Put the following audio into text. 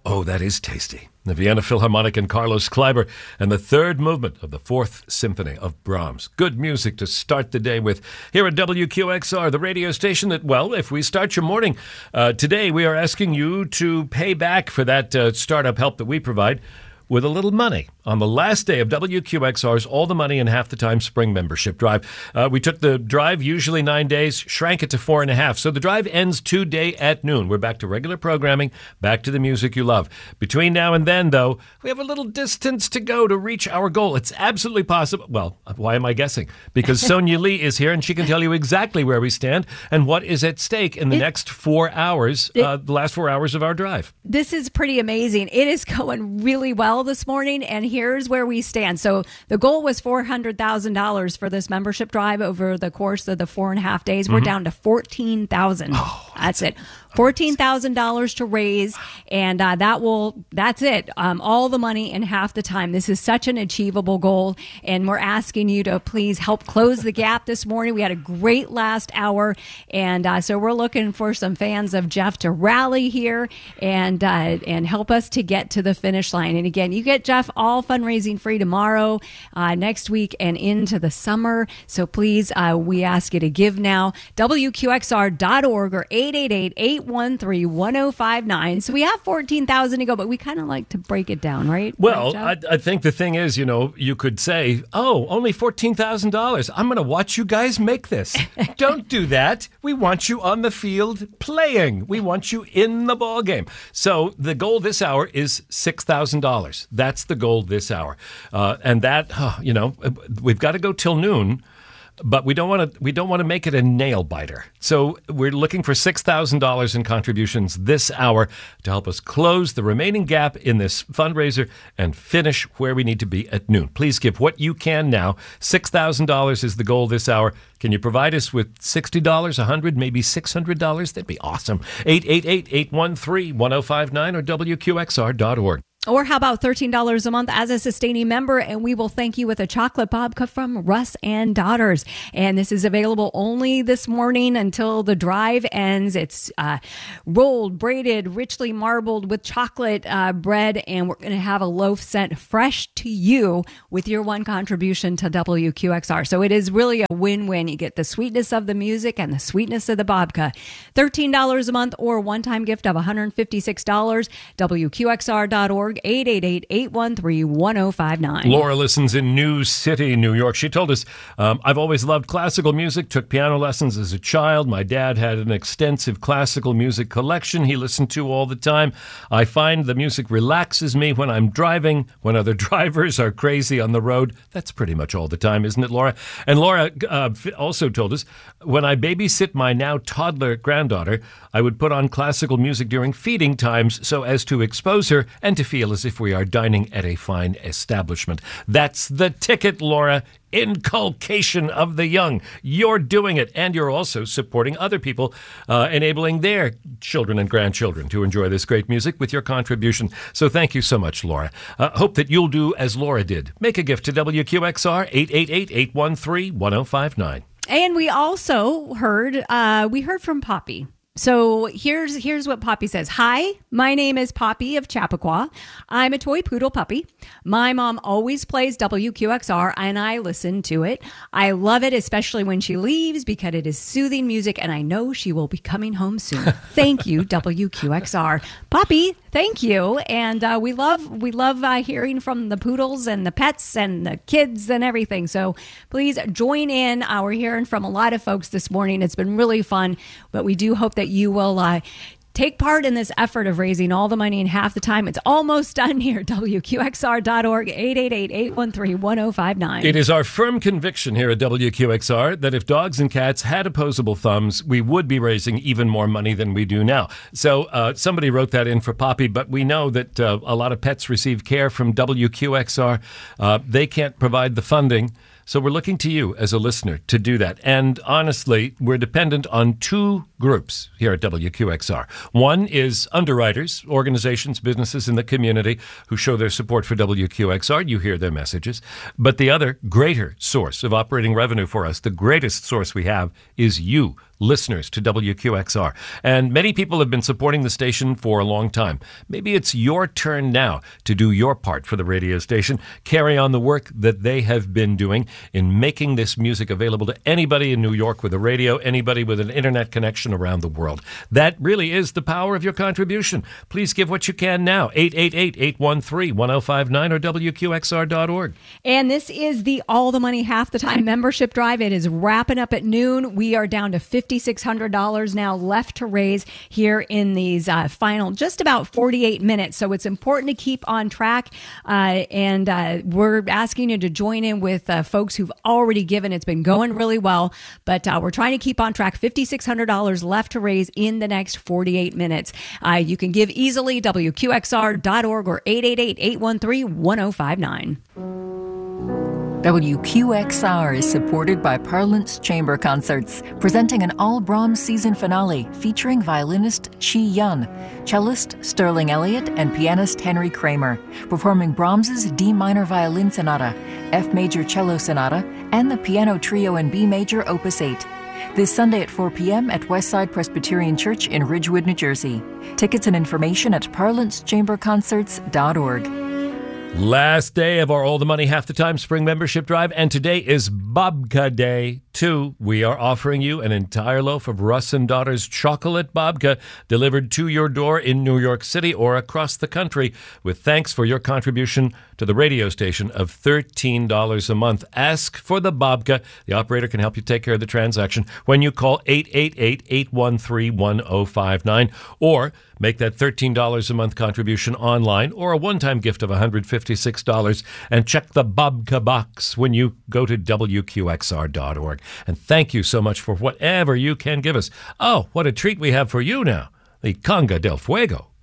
Oh, that is tasty. The Vienna Philharmonic and Carlos Kleiber and the third movement of the Fourth Symphony of Brahms. Good music to start the day with here at WQXR, the radio station that, well, if we start your morning, today we are asking you to pay back for that startup help that we provide with a little money. On the last day of WQXR's All the Money in Half the Time Spring Membership Drive, we took the drive, usually 9 days, shrank it to 4.5. So the drive ends today at noon. We're back to regular programming, back to the music you love. Between now and then, though, we have a little distance to go to reach our goal. It's absolutely possible. Well, why am I guessing? Because Sonia Lee is here, and she can tell you exactly where we stand and what is at stake in the next 4 hours, the last 4 hours of our drive. This is pretty amazing. It is going really well this morning, and here's where we stand. So the goal was $400,000 for this membership drive over the course of the 4.5 days. We're down to $14,000. Oh, that's it. $14,000 to raise, and that's it. All the money in half the time. This is such an achievable goal, and we're asking you to please help close the gap this morning. We had a great last hour, and so we're looking for some fans of Jeff to rally here and help us to get to the finish line. And again, you get Jeff all fundraising free tomorrow, next week, and into the summer. So please, we ask you to give now. WQXR.org or 888-813-1059. So we have 14,000 to go, but we kind of like to break it down, right? Well, right, I think the thing is, you could say, oh, only $14,000. I'm going to watch you guys make this. Don't do that. We want you on the field playing. We want you in the ball game. So the goal this hour is $6,000. That's the goal this hour. And that, we've got to go till noon. But we don't want to make it a nail biter. So we're looking for $6,000 in contributions this hour to help us close the remaining gap in this fundraiser and finish where we need to be at noon. Please give what you can now. $6,000 is the goal this hour. Can you provide us with $60, $100, maybe $600? That'd be awesome. 888-813-1059 or WQXR.org. Or how about $13 a month as a sustaining member, and we will thank you with a chocolate babka from Russ and Daughters. And this is available only this morning until the drive ends. It's rolled, braided, richly marbled with chocolate bread, and we're going to have a loaf sent fresh to you with your one contribution to WQXR. So it is really a win-win. You get the sweetness of the music and the sweetness of the babka. $13 a month or one-time gift of $156. WQXR.org. 888-813-1059. Laura listens in New City, New York. She told us, I've always loved classical music, took piano lessons as a child. My dad had an extensive classical music collection he listened to all the time. I find the music relaxes me when I'm driving, when other drivers are crazy on the road. That's pretty much all the time, isn't it, Laura? And Laura also told us, when I babysit my now toddler granddaughter, I would put on classical music during feeding times so as to expose her and to feel as if we are dining at a fine establishment. That's the ticket, Laura. Inculcation of the young. You're doing it, and you're also supporting other people, enabling their children and grandchildren to enjoy this great music with your contribution. So thank you so much, Laura. Hope that you'll do as Laura did. Make a gift to WQXR, 888-813-1059. And we also heard from Poppy. So here's what Poppy says. Hi, my name is Poppy of Chappaqua. I'm a toy poodle puppy. My mom always plays WQXR and I listen to it. I love it, especially when she leaves because it is soothing music and I know she will be coming home soon. Thank you, WQXR. Poppy, thank you. And we love hearing from the poodles and the pets and the kids and everything. So please join in. We're hearing from a lot of folks this morning. It's been really fun, but we do hope that you will take part in this effort of raising all the money in half the time. It's almost done here. WQXR.org, 888-813-1059. It is our firm conviction here at WQXR that if dogs and cats had opposable thumbs, we would be raising even more money than we do now. So somebody wrote that in for Poppy, but we know that a lot of pets receive care from WQXR. They can't provide the funding. So we're looking to you as a listener to do that. And honestly, we're dependent on two groups here at WQXR. One is underwriters, organizations, businesses in the community who show their support for WQXR. You hear their messages. But the other greater source of operating revenue for us, the greatest source we have, is you, listeners to WQXR. And many people have been supporting the station for a long time. Maybe it's your turn now to do your part for the radio station. Carry on the work that they have been doing in making this music available to anybody in New York with a radio, anybody with an internet connection around the world. That really is the power of your contribution. Please give what you can now. 888-813-1059 or WQXR.org. And this is the All the Money Half the Time membership drive. It is wrapping up at noon. We are down to $5,600 now left to raise here in these final just about 48 minutes. So it's important to keep on track. And we're asking you to join in with folks who've already given. It's been going really well, but we're trying to keep on track. $5,600 left to raise in the next 48 minutes. You can give easily, WQXR.org or 888-813-1059. WQXR is supported by Parlance Chamber Concerts, presenting an all Brahms season finale featuring violinist Chi Yun, cellist Sterling Elliott, and pianist Henry Kramer, performing Brahms's D minor violin sonata, F major cello sonata, and the piano trio in B major opus 8. This Sunday at 4 p.m. at Westside Presbyterian Church in Ridgewood, New Jersey. Tickets and information at parlancechamberconcerts.org. Last day of our All the Money Half the Time spring membership drive, and today is Babka Day, too. We are offering you an entire loaf of Russ and Daughters chocolate babka delivered to your door in New York City or across the country, with thanks for your contribution to the radio station of $13 a month. Ask for the babka. The operator can help you take care of the transaction when you call 888-813-1059 or make that $13 a month contribution online or a one-time gift of $156 and check the babka box when you go to WQXR.org. And thank you so much for whatever you can give us. Oh, what a treat we have for you now. The Conga del Fuego.